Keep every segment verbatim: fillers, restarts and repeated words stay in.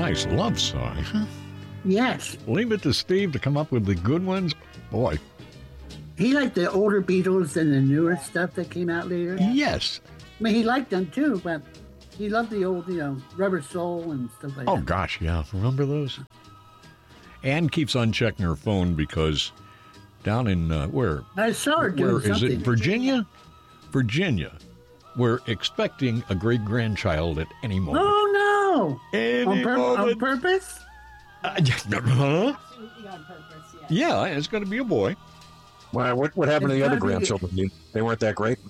nice love song, huh? Yes. Leave it to Steve to come up with the good ones. Boy. He liked the older Beatles and the newer stuff that came out later. Yes. I mean, he liked them too, but he loved the old, you know, Rubber Soul and stuff like Oh, that. gosh, yeah. Remember those? Ann keeps on checking her phone because down in, uh, where? I saw her doing Where is something. it? Virginia? Virginia. We're expecting a great-grandchild at any moment. Oh, no. Any On, pur- on moment. purpose? Uh, huh? Absolutely on purpose, yeah. Yeah, it's going to be a boy. Why, what, what happened to It's the other gotta be- grandchildren? You- They weren't that great?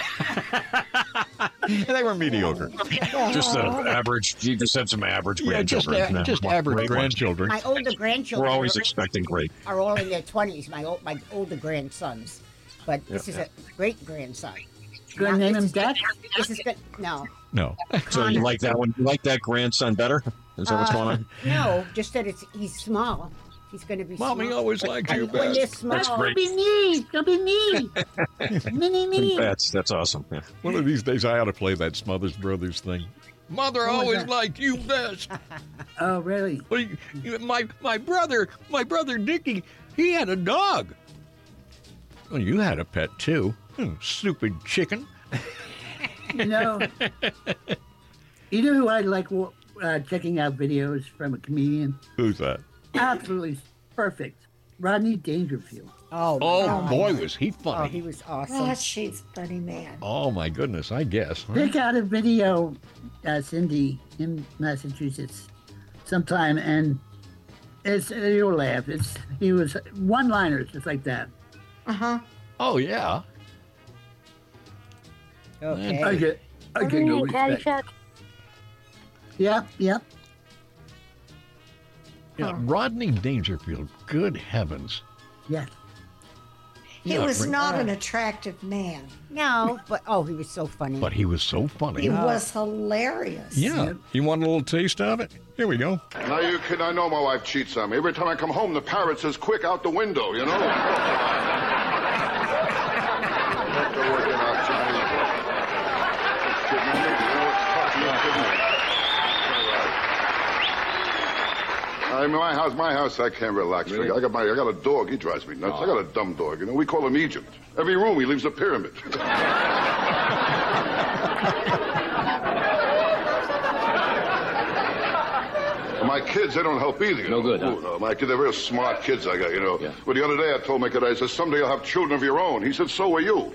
They were mediocre. Just uh, average. You just had some average Yeah, just, grandchildren. a, No, just great average ones. grandchildren. My older grandchildren We're always are, expecting great. are all in their twenties, my old, my older grandsons. But this Yeah. is a great grandson. Gonna name him Dex? This is good. No. No. So you like that one? You like that grandson better? Is that what's Uh, going on? No, just that it's he's small. He's going to be Mommy small. always liked you And when they're best. small, That's Gonna great. be me. Gonna be me. Mini me. That's that's awesome. Yeah. One of these days, I ought to play that Smothers Brothers thing. Mother Oh, my always God. liked you best. Oh, really? Well, you- you- my my brother, my brother Dickie, he had a dog. Well, you had a pet too. Hmm, stupid chicken. You know, you know who I like uh, checking out videos from a comedian? Who's that? Absolutely perfect. Rodney Dangerfield. oh, Oh, my boy, God. was he Oh, funny. he was Oh, awesome. she's funny man. Oh, my goodness, I guess. huh? Pick out a video, uh, Cindy, in Massachusetts, sometime, and it's you'll laugh. It's he was one-liners just like that. Uh huh. Oh, yeah. Okay. I get, I get no respect. Yeah, yeah. Yeah, Rodney Dangerfield, good heavens. Yes. He Yeah, was right. not an attractive man. No, but oh, he was so funny. But he was so funny. He was hilarious. Yeah. You want a little taste of it? Here we go. Now, you kid, I know my wife cheats on me. Every time I come home, the parrot says, quick, out the window, you know? Let her work it out, Johnny. Just kidding me. You know, it's tough, you kidding me. I mean, my house, my house, I can't relax. I got my, I got a dog. He drives me nuts. I got a dumb dog. You know, we call him Egypt. Every room he leaves a pyramid. My kids, they don't help either. You No know? good, huh? Ooh, no, my kids, they're real smart kids I got, you know. Yeah. But the other day I told my kid, I said, someday you'll have children of your own. He said, so will you.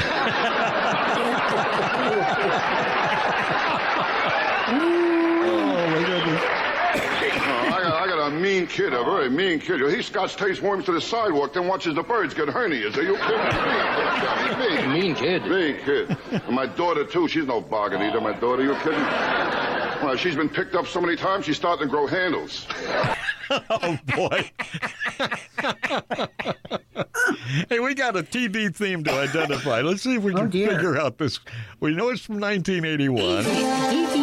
Oh, my goodness. Oh, I, got, I got a mean kid, a very mean kid. He Scott's takes worms to the sidewalk, then watches the birds get hernias. Are you kidding me? Mean, Mean kid. mean kid. And my daughter, too. She's no bargain either, my daughter. You kidding? Well, she's been picked up so many times, she's starting to grow handles. Oh, boy. Hey, we got a T V theme to identify. Let's see if we Oh, can dear. figure out this. We know it's from nineteen eighty-one. T V